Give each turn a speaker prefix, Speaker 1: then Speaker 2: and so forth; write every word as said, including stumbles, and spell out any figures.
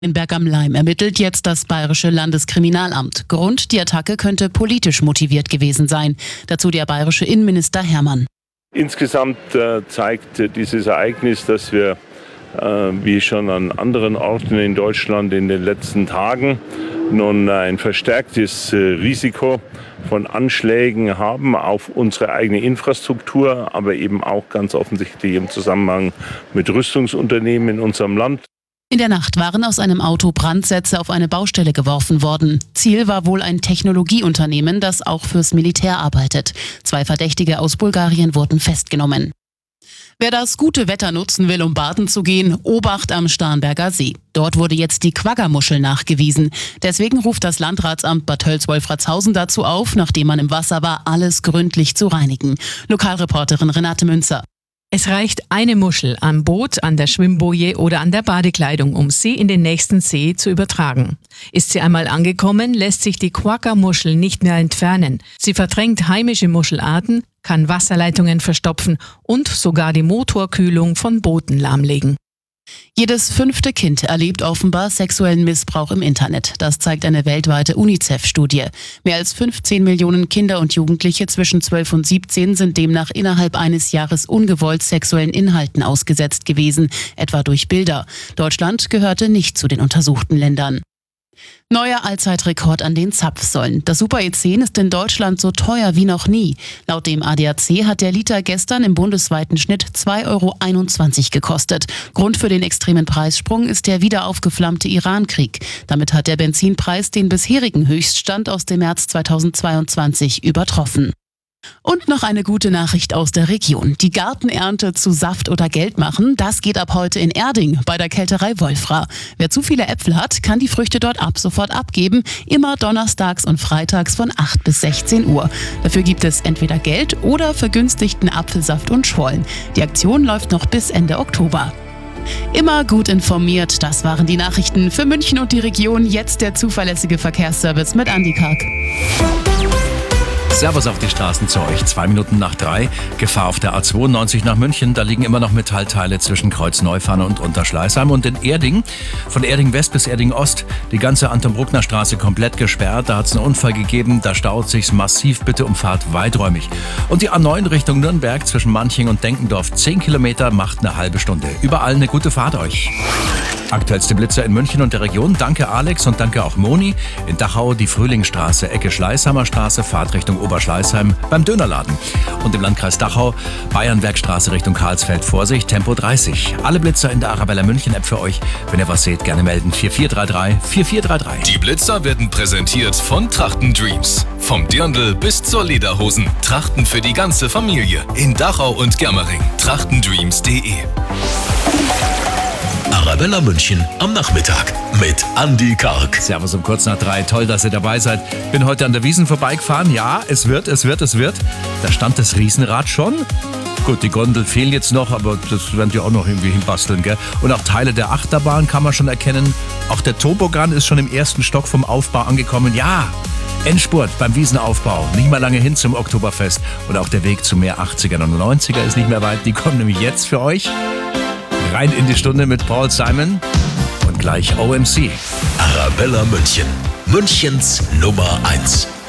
Speaker 1: In Berg am Laim ermittelt jetzt das Bayerische Landeskriminalamt. Grund: die Attacke könnte politisch motiviert gewesen sein. Dazu der bayerische Innenminister Hermann.
Speaker 2: Insgesamt äh, zeigt dieses Ereignis, dass wir, äh, wie schon an anderen Orten in Deutschland in den letzten Tagen, nun ein verstärktes äh, Risiko von Anschlägen haben auf unsere eigene Infrastruktur, aber eben auch ganz offensichtlich im Zusammenhang mit Rüstungsunternehmen in unserem Land.
Speaker 1: In der Nacht waren aus einem Auto Brandsätze auf eine Baustelle geworfen worden. Ziel war wohl ein Technologieunternehmen, das auch fürs Militär arbeitet. Zwei Verdächtige aus Bulgarien wurden festgenommen. Wer das gute Wetter nutzen will, um baden zu gehen, Obacht am Starnberger See. Dort wurde jetzt die Quagga-Muschel nachgewiesen. Deswegen ruft das Landratsamt Bad Tölz-Wolfratshausen dazu auf, nachdem man im Wasser war, alles gründlich zu reinigen. Lokalreporterin Renate Münzer.
Speaker 3: Es reicht eine Muschel am Boot, an der Schwimmboje oder an der Badekleidung, um sie in den nächsten See zu übertragen. Ist sie einmal angekommen, lässt sich die Quagga-Muschel nicht mehr entfernen. Sie verdrängt heimische Muschelarten, kann Wasserleitungen verstopfen und sogar die Motorkühlung von Booten lahmlegen.
Speaker 1: Jedes fünfte Kind erlebt offenbar sexuellen Missbrauch im Internet. Das zeigt eine weltweite UNICEF-Studie. Mehr als fünfzehn Millionen Kinder und Jugendliche zwischen zwölf und siebzehn sind demnach innerhalb eines Jahres ungewollt sexuellen Inhalten ausgesetzt gewesen, etwa durch Bilder. Deutschland gehörte nicht zu den untersuchten Ländern. Neuer Allzeitrekord an den Zapfsäulen. Das Super E zehn ist in Deutschland so teuer wie noch nie. Laut dem A D A C hat der Liter gestern im bundesweiten Schnitt zwei Euro einundzwanzig gekostet. Grund für den extremen Preissprung ist der wieder aufgeflammte Iran-Krieg. Damit hat der Benzinpreis den bisherigen Höchststand aus dem März zweitausendzweiundzwanzig übertroffen. Und noch eine gute Nachricht aus der Region. Die Gartenernte zu Saft oder Geld machen, das geht ab heute in Erding bei der Kälterei Wolfra. Wer zu viele Äpfel hat, kann die Früchte dort ab sofort abgeben. Immer donnerstags und freitags von acht bis sechzehn Uhr. Dafür gibt es entweder Geld oder vergünstigten Apfelsaft und Schollen. Die Aktion läuft noch bis Ende Oktober. Immer gut informiert, das waren die Nachrichten für München und die Region. Jetzt der zuverlässige Verkehrsservice mit Andi Karg.
Speaker 4: Servus auf die Straßen zu euch. Zwei Minuten nach drei. Gefahr auf der A zweiundneunzig nach München. Da liegen immer noch Metallteile zwischen Kreuz-Neufahne und Unterschleißheim. Und in Erding, von Erding West bis Erding Ost, die ganze Anton-Bruckner-Straße komplett gesperrt. Da hat es einen Unfall gegeben. Da staut sich's massiv. Bitte um Fahrt weiträumig. Und die A neun Richtung Nürnberg zwischen Manching und Denkendorf. Zehn Kilometer macht eine halbe Stunde. Überall eine gute Fahrt euch. Aktuellste Blitzer in München und der Region. Danke Alex und danke auch Moni. In Dachau die Frühlingsstraße, Ecke Schleißheimer Straße, Fahrt Richtung Oberschleißheim beim Dönerladen. Und im Landkreis Dachau, Bayernwerkstraße Richtung Karlsfeld, Vorsicht, Tempo dreißig. Alle Blitzer in der Arabella München App für euch. Wenn ihr was seht, gerne melden. vier vier drei drei, vier vier drei drei.
Speaker 5: Die Blitzer werden präsentiert von Trachten Dreams. Vom Dirndl bis zur Lederhosen. Trachten für die ganze Familie. In Dachau und Germering. trachtendreams punkt de. Arabella München am Nachmittag mit Andi Karg.
Speaker 4: Servus um kurz nach drei. Toll, dass ihr dabei seid. Bin heute an der Wiesn vorbeigefahren. Ja, es wird, es wird, es wird. Da stand das Riesenrad schon. Gut, die Gondel fehlen jetzt noch, aber das werden die auch noch irgendwie hinbasteln, gell? Und auch Teile der Achterbahn kann man schon erkennen. Auch der Toboggan ist schon im ersten Stock vom Aufbau angekommen. Ja, Endspurt beim Wiesenaufbau. Nicht mal lange hin zum Oktoberfest. Und auch der Weg zu mehr achtziger und neunziger ist nicht mehr weit. Die kommen nämlich jetzt für euch. Rein in die Stunde mit Paul Simon und gleich O M C.
Speaker 5: Arabella München. Münchens Nummer eins.